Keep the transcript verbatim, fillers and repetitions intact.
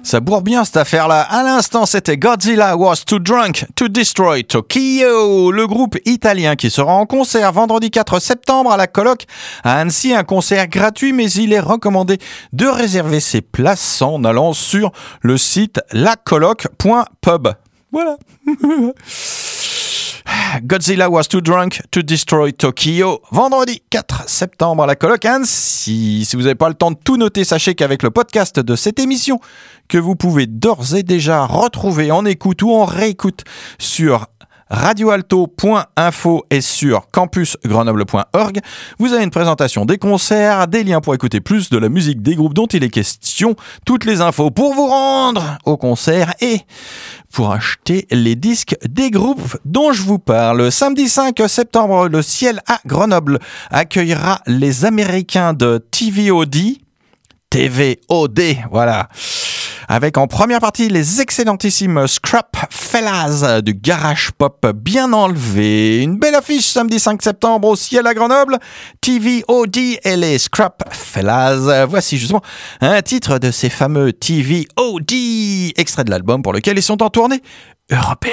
Ça bourre bien cette affaire-là. À l'instant, c'était Godzilla Was Too Drunk to Destroy Tokyo, le groupe italien qui sera en concert vendredi quatre septembre à la Coloc à Annecy. Un concert gratuit, mais il est recommandé de réserver ses places en allant sur le site la coloc point pub. Voilà. Godzilla Was Too Drunk to Destroy Tokyo, vendredi quatre septembre à la Coloc Annecy. Si vous n'avez pas le temps de tout noter, sachez qu'avec le podcast de cette émission, que vous pouvez d'ores et déjà retrouver en écoute ou en réécoute sur radioalto point info et sur campus grenoble point org, vous avez une présentation des concerts, des liens pour écouter plus de la musique des groupes dont il est question, toutes les infos pour vous rendre au concert et pour acheter les disques des groupes dont je vous parle. Samedi cinq septembre, le Ciel à Grenoble accueillera les Américains de T V O D, T V O D, voilà. Avec en première partie les excellentissimes Scrap Fellas du garage pop bien enlevé. Une belle affiche samedi cinq septembre au Ciel à Grenoble. T V O D et les Scrap Fellas. Voici justement un titre de ces fameux T V O D, extrait de l'album pour lequel ils sont en tournée européenne.